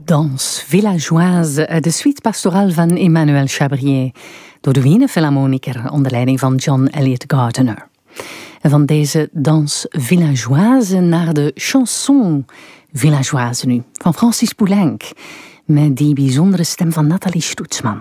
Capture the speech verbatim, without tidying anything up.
Danse villageoise, de suite pastorale van Emmanuel Chabrier, door de Wiener Philharmoniker onder leiding van John Eliot Gardiner. En van deze danse villageoise naar de chanson villageoise nu, van Francis Poulenc, met die bijzondere stem van Nathalie Stoetsman.